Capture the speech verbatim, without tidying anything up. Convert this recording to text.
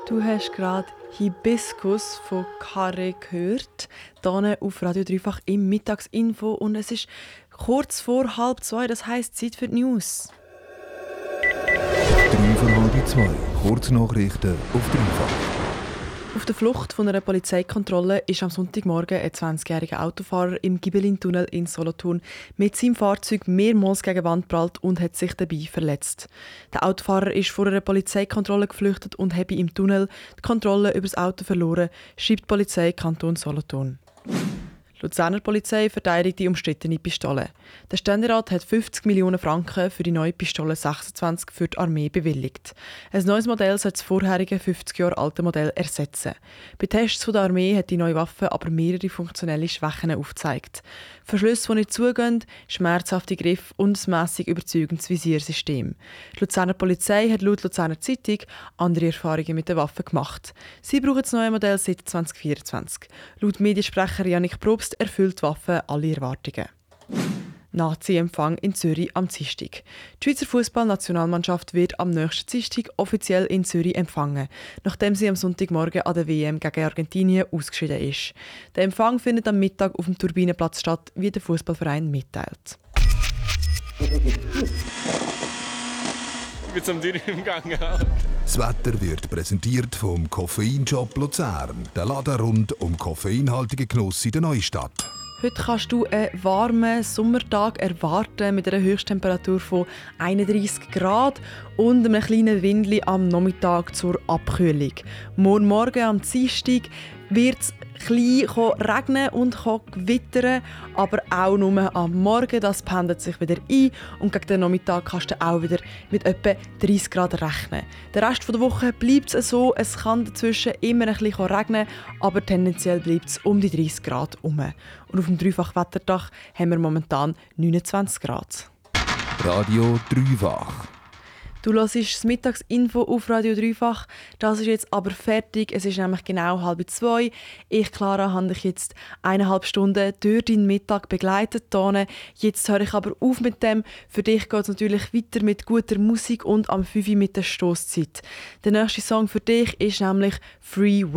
Du hast gerade Hibiskus von Carré gehört, hier auf Radio Dreifach im Mittagsinfo. Und es ist kurz vor halb zwei, das heisst Zeit für die News. Drei vor halb zwei, Kurznachrichten auf Dreifach. Auf der Flucht von einer Polizeikontrolle ist am Sonntagmorgen ein zwanzigjähriger Autofahrer im Gibelin-Tunnel in Solothurn mit seinem Fahrzeug mehrmals gegen die Wand geprallt und hat sich dabei verletzt. Der Autofahrer ist vor einer Polizeikontrolle geflüchtet und habe im Tunnel die Kontrolle über das Auto verloren, schreibt die Polizei Kanton Solothurn. Die Luzerner Polizei verteidigt die umstrittene Pistole. Der Ständerat hat fünfzig Millionen Franken für die neue Pistole sechsundzwanzig für die Armee bewilligt. Ein neues Modell soll das vorherige fünfzig Jahre alte Modell ersetzen. Bei Tests der Armee hat die neue Waffe aber mehrere funktionelle Schwächen aufgezeigt. Verschlüsse, die nicht zugehen, schmerzhafte Griffe und ein mässig überzeugendes Visiersystem. Die Luzerner Polizei hat laut Luzerner Zeitung andere Erfahrungen mit der Waffe gemacht. Sie brauchen das neue Modell seit zwanzig vierundzwanzig. Laut Mediensprecher Jannik Probst erfüllt die Waffe alle Erwartungen. Nazi-Empfang in Zürich am Dienstag. Die Schweizer Fußballnationalmannschaft wird am nächsten Dienstag offiziell in Zürich empfangen, nachdem sie am Sonntagmorgen an der W M gegen Argentinien ausgeschieden ist. Der Empfang findet am Mittag auf dem Turbinenplatz statt, wie der Fußballverein mitteilt. Ich bin zum Dürren im Gang. Das Wetter wird präsentiert vom Koffeinshop Luzern, der Laden rund um koffeinhaltigen Genuss in der Neustadt. Heute kannst du einen warmen Sommertag erwarten mit einer Höchsttemperatur von einunddreissig Grad und einem kleinen Windli am Nachmittag zur Abkühlung. Morgen Morgen am Dienstag wird es klein regnen und gewittern, aber auch nur am Morgen. Das pendelt sich wieder ein und gegen den Nachmittag kannst du auch wieder mit etwa dreißig Grad rechnen. Den Rest der Woche bleibt es so. Es kann dazwischen immer ein bisschen regnen, aber tendenziell bleibt es um die dreißig Grad herum. Und auf dem Dreifach-Wetterdach haben wir momentan neunundzwanzig Grad. Radio Dreifach. Du hörst das Mittagsinfo auf Radio Dreifach. Das ist jetzt aber fertig. Es ist nämlich genau halb zwei. Ich, Clara, habe dich jetzt eineinhalb Stunden durch deinen Mittag begleitet. Jetzt höre ich aber auf mit dem. Für dich geht es natürlich weiter mit guter Musik und am fünf Uhr mit der Stosszeit. Der nächste Song für dich ist nämlich «Free Will».